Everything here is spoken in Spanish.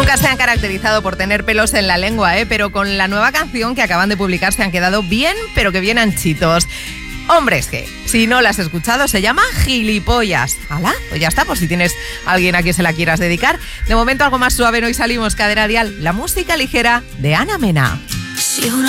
Nunca se han caracterizado por tener pelos en la lengua, pero con la nueva canción que acaban de publicar se han quedado bien, pero que bien anchitos. Hombres G, si no la has escuchado, se llama Gilipollas. ¿Hala? Pues ya está, por si tienes a alguien a quien se la quieras dedicar. De momento algo más suave, no, y salimos, Cadena Dial, la música ligera de Ana Mena.